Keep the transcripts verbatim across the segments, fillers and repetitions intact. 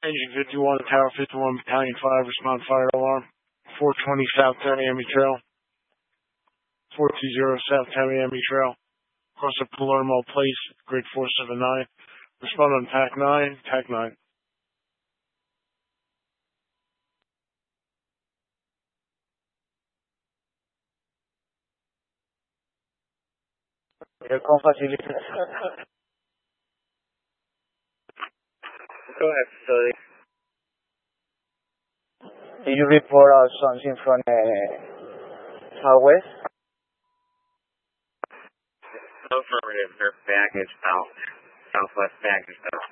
Engine fifty-one, Tower fifty-one, Battalion five, respond fire alarm. four twenty South Tamiami Trail. four two zero South Tamiami Trail. Across the Palermo Place, Grid four seven nine. Respond on T A C nine, T A C nine. Aircon facility. Go ahead, facility. Did you report out something from uh, Southwest? Affirmative, sir. Baggage out. Southwest baggage out.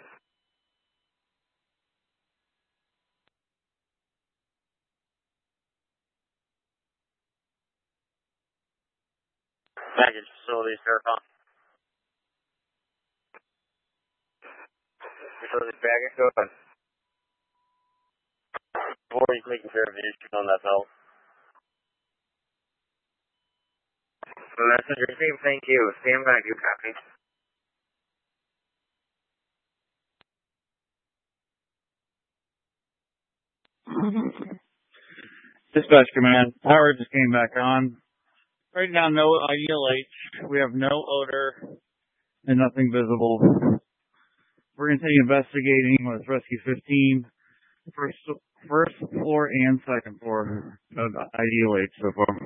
Baggage facility, sir. Facility baggage, go ahead. Before he's taking care of the issue on that belt. Message received, thank you. Stand by, you copy. Dispatch command, power just came back on. Right now, no I E L H. We have no odor and nothing visible. We're going to continue investigating with Rescue fifteen, first, first floor and second floor of I E L H so far.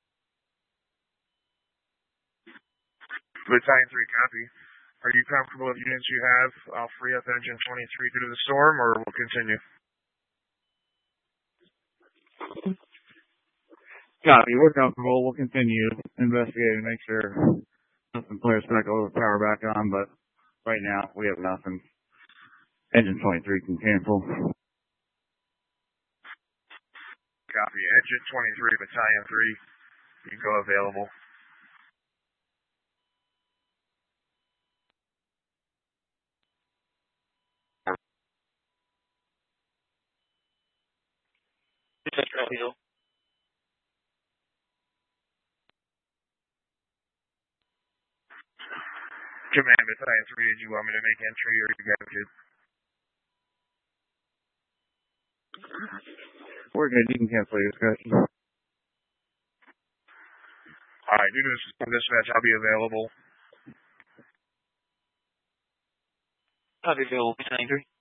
Battalion three, copy. Are you comfortable with units you have? I'll free up engine twenty-three due to the storm, or we'll continue? Copy, we're comfortable. We'll continue investigating, make sure nothing flares back over, power back on, but right now we have nothing. Engine twenty-three can cancel. Copy. Engine twenty-three, Battalion three, you go available. Command, Battalion three, did you want me to make entry, or you guys good? We're good. You can cancel your discussion. Alright, due to the system dispatch, I'll be available. I'll be available, Battalion three.